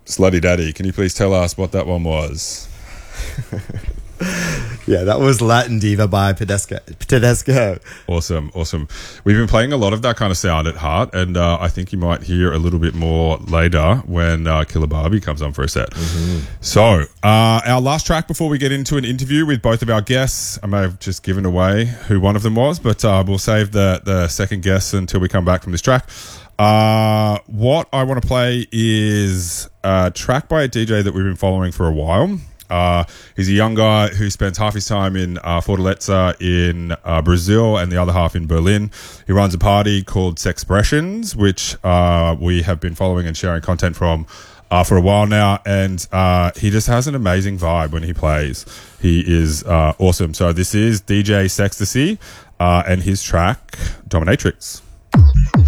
Slutty Daddy, can you please tell us what that one was? Yeah, that was Latin Diva by Tedesco. Awesome. We've been playing a lot of that kind of sound at Heart, and I think you might hear a little bit more later when Killer Barbie comes on for a set. Mm-hmm. So, our last track before we get into an interview with both of our guests, I may have just given away who one of them was, but we'll save the second guess until we come back from this track. What I want to play is a track by a DJ that we've been following for a while. He's a young guy who spends half his time in Fortaleza in Brazil and the other half in Berlin. He runs a party called Sexpressions, which we have been following and sharing content from for a while now, and he just has an amazing vibe when he plays. He is awesome. So this is DJ Sextasy and his track Dominatrix.